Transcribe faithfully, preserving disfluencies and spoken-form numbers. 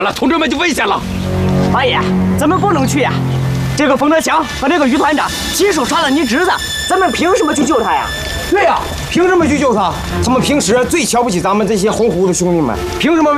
了，同志们就危险了。 八爷，咱们不能去呀！这个冯德强和这个于团长亲手杀了您侄子，咱们凭什么去救他呀？ 对呀，凭什么去救他？他们平时最瞧不起咱们这些红胡子兄弟们，凭什么？